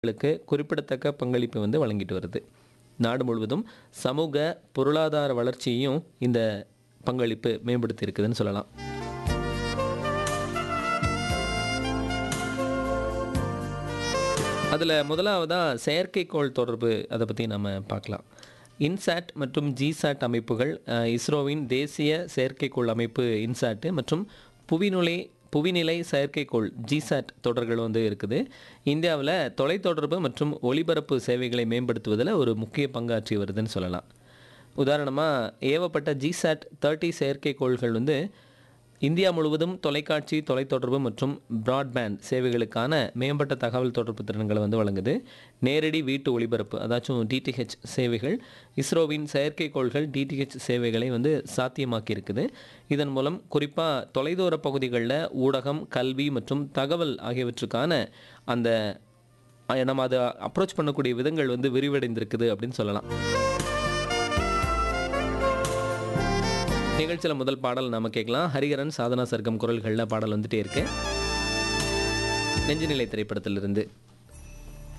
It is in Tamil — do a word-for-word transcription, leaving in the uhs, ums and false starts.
களுக்கு குறிப்பிடத்தக்க பங்களிப்பு வந்து வழங்கிட்டு வருது. நாடு முழுவதும் சமூக, பொருளாதார வளர்ச்சியையும் இந்த பங்களிப்பு மேம்படுத்தி இருக்குதுன்னு சொல்லலாம். அதில் முதலாவதா செயற்கைக்கோள் தொடர்பு அதை பற்றி நம்ம பார்க்கலாம். இன்சாட் மற்றும் ஜிசாட் அமைப்புகள் அஹ், இஸ்ரோவின் தேசிய செயற்கைக்கோள் அமைப்பு இன்சாட் மற்றும் புவிநிலை புவிநிலை செயற்கைக்கோள் ஜிசாட் தொடர்கள் வந்து இருக்குது. இந்தியாவில் தொலைத்தொடர்பு மற்றும் ஒலிபரப்பு சேவைகளை மேம்படுத்துவதில் ஒரு முக்கிய பங்காற்றி வருதுன்னு சொல்லலாம். உதாரணமாக ஏவப்பட்ட ஜிசாட் தேர்ட்டி செயற்கைக்கோள்கள் வந்து இந்தியா முழுவதும் தொலைக்காட்சி, தொலைத்தொடர்பு மற்றும் பிராட்பேண்ட் சேவைகளுக்கான மேம்பட்ட தகவல் தொடர்பு திறன்களை வந்து வழங்குது. நேரடி வீட்டு ஒளிபரப்பு அதாச்சும் டிடிஹெச் சேவைகள் இஸ்ரோவின் செயற்கைக்கோள்கள் டிடிஹெச் சேவைகளை வந்து சாத்தியமாக்கி இருக்குது. இதன் மூலம் குறிப்பாக தொலைதூர பகுதிகளில் ஊடகம், கல்வி மற்றும் தகவல் ஆகியவற்றுக்கான அந்த அஹ், நம்ம அதை அப்ரோச் பண்ணக்கூடிய விதங்கள் வந்து விரிவடைந்திருக்குது அப்படின்னு சொல்லலாம். நிகழ்ச்சியில் முதல் பாடல் நாம கேட்கலாம். ஹரிஹரன், சாதனா சர்க்கம் குரல்களில் பாடல் வந்துட்டே இருக்கு. நெஞ்சுநிலை திரைப்படத்திலிருந்து.